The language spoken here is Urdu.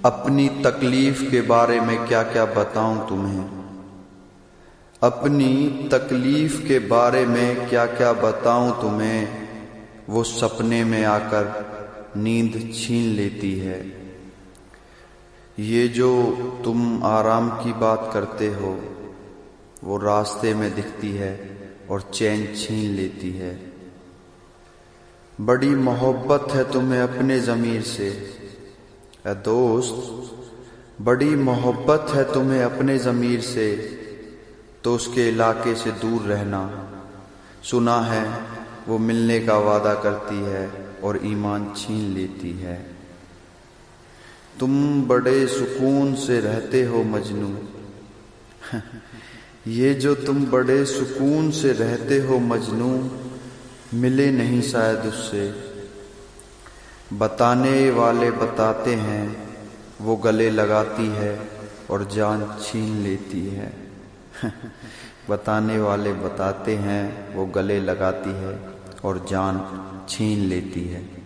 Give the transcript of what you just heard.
اپنی تکلیف کے بارے میں کیا کیا بتاؤں تمہیں، اپنی تکلیف کے بارے میں کیا کیا بتاؤں تمہیں، وہ سپنے میں آ کر نیند چھین لیتی ہے۔ یہ جو تم آرام کی بات کرتے ہو وہ راستے میں دکھتی ہے اور چین چھین لیتی ہے۔ بڑی محبت ہے تمہیں اپنے ضمیر سے، اے دوست بڑی محبت ہے تمہیں اپنے ضمیر سے، تو اس کے علاقے سے دور رہنا۔ سنا ہے وہ ملنے کا وعدہ کرتی ہے اور ایمان چھین لیتی ہے۔ تم بڑے سکون سے رہتے ہو مجنو، یہ جو تم بڑے سکون سے رہتے ہو مجنو، ملے نہیں شاید اس سے۔ بتانے والے بتاتے ہیں وہ گلے لگاتی ہے اور جان چھین لیتی ہے۔ بتانے والے بتاتے ہیں وہ گلے لگاتی ہے اور جان چھین لیتی ہے۔